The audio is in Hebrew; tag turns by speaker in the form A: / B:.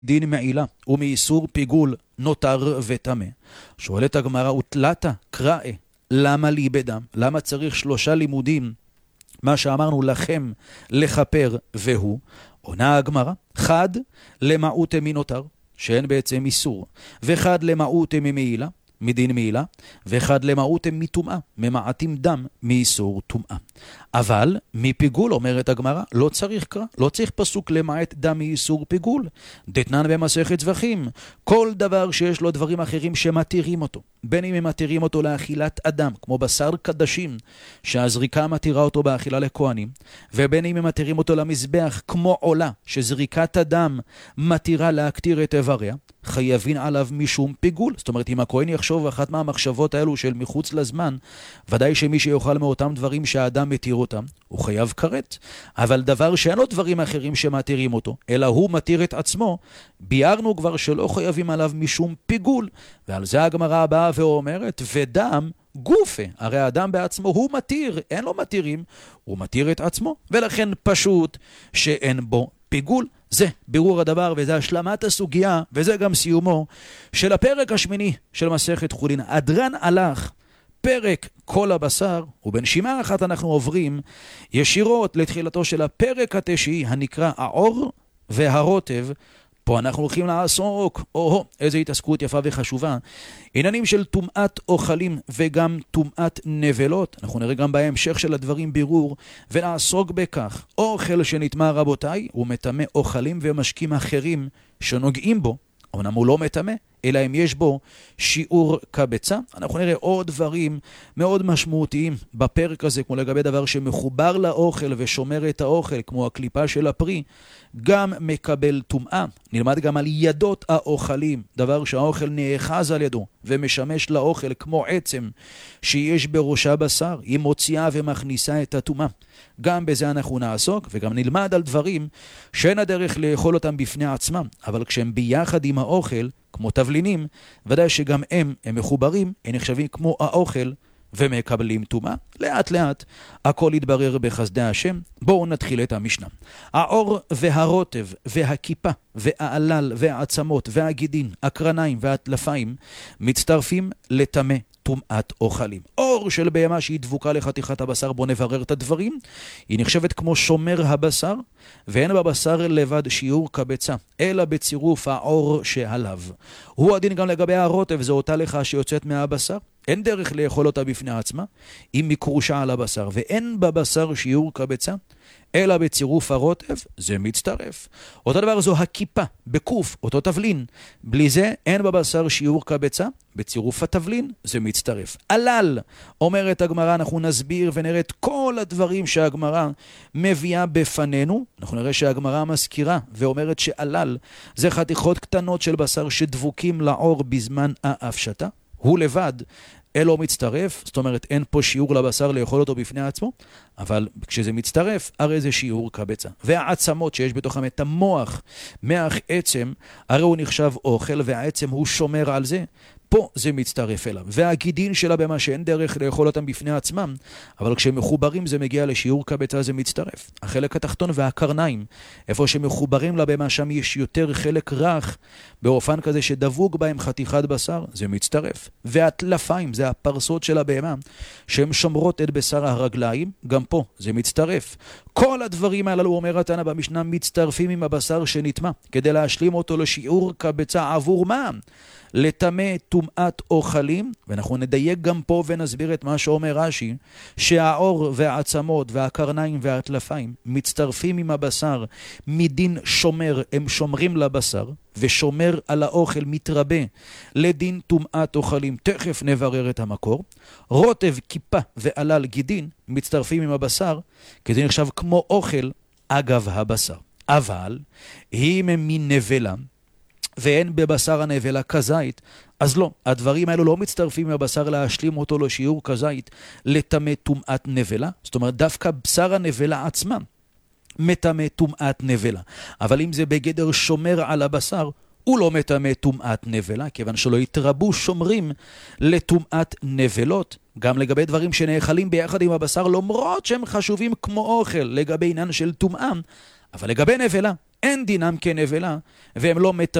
A: דין מעילה ומאיסור פיגול נותר וטמא. שואלת הגמרא, ותלתה קראי, למה לי בדם? למה צריך 3 לימודים? מה שאמרנו לכם לכפר והוא. עונה הגמרא, חד למעוט מנותר, שאין בעצם איסור, וחד למעוט ממעילה, מדין מעילה, ואחד למעוט מטומאה, ממעטים דם מאיסור טומאה. אבל מפיגול, אומרת הגמרא, לא צריך קרא, לא צריך פסוק למעט דם מאיסור פיגול. דתנן במסכת זבחים, כל דבר שיש לו דברים אחרים שמתירים אותו, בין אם הם מתירים אותו לאכילת אדם, כמו בשר קדשים, שהזריקה מתירה אותו באכילה לכהנים, ובין אם הם מתירים אותו למזבח, כמו עולה, שזריקת אדם מתירה להקטיר את איבריה, חייבים עליו משום פיגול. זאת אומרת, אם הכהן יחשוב אחת מהמחשבות האלו של מחוץ לזמן, ודאי שמי שיאכל מאותם דברים שהאדם מתיר אותם, הוא חייב כרת. אבל דבר שאין לו דברים אחרים שמתירים אותו, אלא הוא מתיר את עצמו, ביארנו כבר שלא חייבים עליו משום פיגול. ועל זה הגמרא הבאה ואומרת, ודם גופה, הרי האדם בעצמו הוא מתיר, אין לו מתירים, הוא מתיר את עצמו, ולכן פשוט שאין בו פיגול. זה בירור הדבר, וזה השלמת הסוגיה, וזה גם סיומו של הפרק השמיני של מסכת חולין. הדרן הלך פרק כל הבשר, ובנשימה אחת אנחנו עוברים ישירות לתחילתו של הפרק התשיעי הנקרא העור והרוטב. פה אנחנו הולכים לעסוק, איזו התעסקות יפה וחשובה, עניינים של טומאת אוכלים וגם טומאת נבלות. אנחנו נראה גם בהמשך של הדברים בירור, ונעסוק בכך. אוכל שנטמא רבותיי, הוא מטמא אוכלים ומשקים אחרים שנוגעים בו, אמנם הוא לא מטמא, אלא אם יש בו שיעור קבצה. אנחנו נראה עוד דברים מאוד משמעותיים בפרק הזה, כמו לגבי דבר שמחובר לאוכל ושומר את האוכל, כמו הקליפה של הפרי, גם מקבל טומאה. נלמד גם על ידות האוכלים, דבר שהאוכל נאחז על ידו ומשמש לאוכל כמו עצם שיש בראשה בשר, היא מוציאה ומכניסה את הטומאה. גם בזה אנחנו נעסוק, וגם נלמד על דברים שאין הדרך לאכול אותם בפני עצמם, אבל כשהם ביחד עם האוכל, כמו תבלינים, ודאי שגם הם מחוברים, הם נחשבים כמו האוכל ומקבלים טומאה. לאט לאט הכל יתברר בחסדי השם. בואו נתחיל את המשנה. העור והרוטב והכיפה והעלל והעצמות והגידין, הקרניים והטלפיים מצטרפים לטמא טומאת אוכלים. אור של בהמה שהיא דבוקה לחתיכת הבשר, בוא נברר את הדברים. היא נחשבת כמו שומר הבשר, ואין בבשר לבד שיעור קבצה, אלא בצירוף העור שעליו. הוא הדין גם לגבי הרוטב, זו אותה לך שיוצאת מהבשר. אין דרך לאכול אותה בפני עצמה, אם היא קרושה על הבשר, ואין בבשר שיעור קבצה, אלא בצירוף הרוטב, זה מצטרף. אותו דבר זו הכיפה, בקוף, אותו תבלין. בלי זה אין בבשר שיעור קבצה, בצירוף התבלין, זה מצטרף. עלל, אומרת הגמרא, אנחנו נסביר ונראה את כל הדברים שהגמרא מביאה בפנינו. אנחנו נראה שהגמרא מזכירה ואומרת שעלל זה חתיכות קטנות של בשר שדבוקים לעור בזמן ההפשטה. הוא לבד, אלו מצטרף, זאת אומרת אין פה שיעור לבשר לאכול אותו בפני עצמו, אבל כשזה מצטרף, הרי זה שיעור קבצה. והעצמות שיש בתוכם את המוח, מח עצם, הרי הוא נחשב אוכל, והעצם הוא שומר על זה, פה זה מצטרף אליו. והגידין שלה במה שאין דרך לאכול אותם בפני עצמם, אבל כשהם מחוברים זה מגיע לשיעור קבצה, זה מצטרף. החלק התחתון והקרניים, איפה שמחוברים לה במה שם יש יותר חלק רך, באופן כזה שדבוק בהם חתיכת בשר, זה מצטרף. והטלפיים, זה הפרסות של הבהמה, שהן שומרות את בשר הרגליים, גם פה זה מצטרף. כל הדברים הללו, אומר התנא במשנה, מצטרפים עם הבשר שנטמא, כדי להשלים אותו לשיעור קבצה. עבור מה? לטמא טומאת אוכלים, ואנחנו נדייק גם פה ונסביר את מה שאומר רש"י, שהעור והעצמות והקרניים והטלפיים מצטרפים עם הבשר מדין שומר, הם שומרים לבשר, ושומר על האוכל מתרבה לדין טומאת אוכלים. תכף נברר את המקור. רוטב, כיפה ועלל גידין מצטרפים עם הבשר, כי זה נחשב כמו אוכל אגב הבשר. אבל אם הם מנבלה, ואין בבשר הנבלה כזית, אז לא, הדברים האלו לא מצטרפים מהבשר להשלים אותו לשיעור כזית לטמא טומאת נבלה. זאת אומרת, דווקא בשר הנבלה עצמה מטמא טומאת נבלה. אבל אם זה בגדר שומר על הבשר, הוא לא מטמא טומאת נבלה, כיוון שלא יתרבו שומרים לטומאת נבלות. גם לגבי דברים שנאכלים ביחד עם הבשר, למרות שהם חשובים כמו אוכל לגבי עניין של טומאה, אבל לגבי נבלה, אין דינם כנבלה, והם לא